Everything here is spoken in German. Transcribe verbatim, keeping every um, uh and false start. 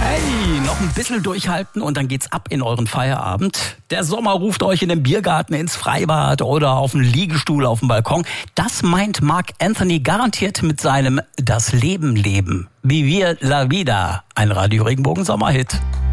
Hey, noch ein bisschen durchhalten und dann geht's ab in euren Feierabend. Der Sommer ruft euch in den Biergarten, ins Freibad oder auf den Liegestuhl auf dem Balkon. Das meint Marc Anthony garantiert mit seinem Das Leben leben. Vivir la vida, ein Radio Regenbogen Sommerhit.